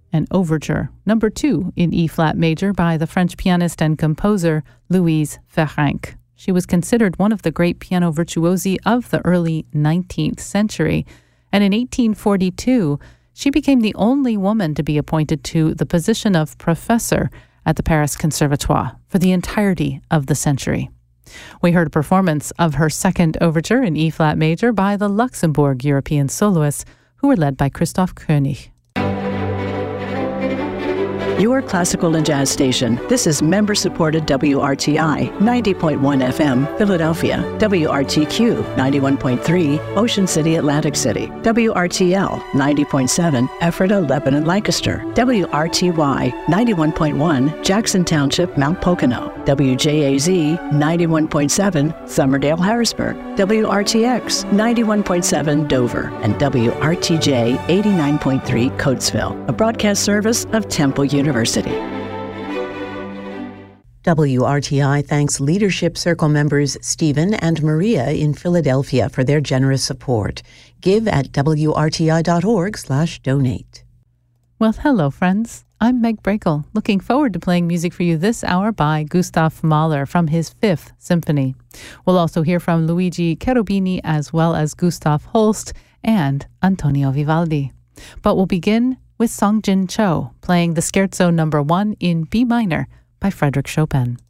and Overture, number 2 in E-flat major by the French pianist and composer Louise Ferenc. She was considered one of the great piano virtuosi of the early 19th century, and in 1842, she became the only woman to be appointed to the position of professor at the Paris Conservatoire for the entirety of the century. We heard a performance of her second overture in E-flat major by the Luxembourg European soloists, who were led by Christoph Koenig. Your classical and jazz station. This is member-supported WRTI 90.1 FM, Philadelphia, WRTQ 91.3, Ocean City, Atlantic City, WRTL 90.7, Ephrata, Lebanon, Lancaster, WRTY 91.1, Jackson Township, Mount Pocono, WJAZ 91.7, Summerdale, Harrisburg, WRTX 91.7, Dover, and WRTJ 89.3, Coatesville, a broadcast service of Temple University. WRTI thanks Leadership Circle members Stephen and Maria in Philadelphia for their generous support. Give at wrti.org/donate. Well, hello, friends. I'm Meg Brakel, looking forward to playing music for you this hour by Gustav Mahler from his 5th Symphony. We'll also hear from Luigi Cherubini as well as Gustav Holst and Antonio Vivaldi. But we'll begin with Song Jin Cho playing the Scherzo No. 1 in B minor by Frédéric Chopin.